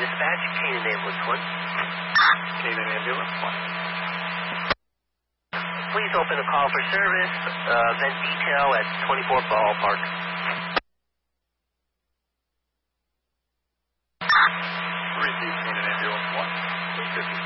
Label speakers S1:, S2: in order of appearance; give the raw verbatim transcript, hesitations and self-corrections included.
S1: dispatch, Canaan Ambulance one.
S2: Canaan Ambulance one.
S1: Please open the call for service, uh, vent detail at twenty-four Ballpark.